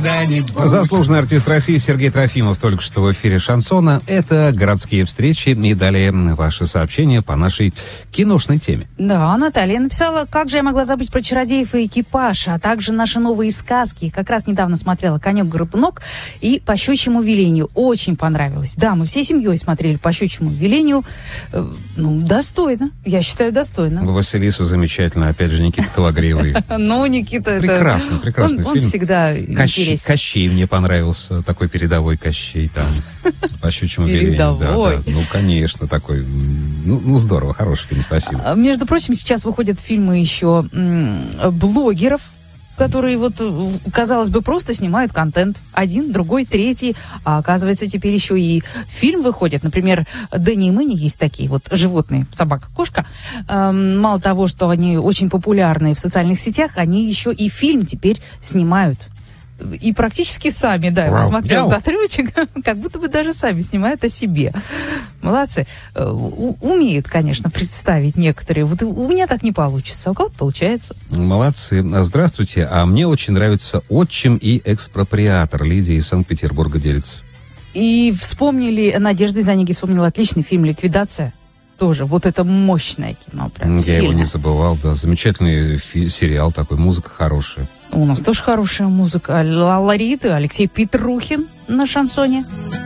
когда-нибудь. Заслуженный артист России Сергей Трофимов только что в эфире «Шансона». Это городские встречи. И далее ваши сообщения по нашей киношной теме. Да, Наталья написала, как же я могла забыть про «Чародеев» и «Экипаж», а также наши новые сказки. Как раз недавно смотрела «Конек-горбунок» и «По щучьему велению». Очень понравилось. Да, мы всей семьей смотрели «По щучьему велению». Достойно. Я считаю, достойно. Василиса замечательно. Опять же, Никита Кологривый. Ну, Никита, прекрасный фильм. Он всегда интересен. Кощей мне понравился. Такой передовой Кощей там. По щучьему велению. Передовой. Да. Ну, конечно, такой. Ну, здорово. Хороший фильм. Спасибо. Между прочим, сейчас выходят фильмы еще блогеров, которые вот, казалось бы, просто снимают контент. Один, другой, третий. А оказывается, теперь еще и фильм выходит. Например, Дэнни и Мэнни есть такие вот животные, собака-кошка. Мало того, что они очень популярны в социальных сетях, они еще и фильм теперь снимают. И практически сами, да, я посмотрела отрывочек, как будто бы даже сами снимают о себе. Молодцы. Умеют, конечно, представить некоторые. Вот у меня так не получится, а у кого-то получается. Молодцы. Здравствуйте. А мне очень нравится «Отчим» и «Экспроприатор». Лидия из Санкт-Петербурга делится. И вспомнили, Надежда из Онеги вспомнила отличный фильм «Ликвидация». Тоже. Вот это мощное кино. Прям я сильно. Его не забывал, да. Замечательный сериал такой, музыка хорошая. У нас тоже хорошая музыка. Алла Рита, Алексей Петрухин на шансоне.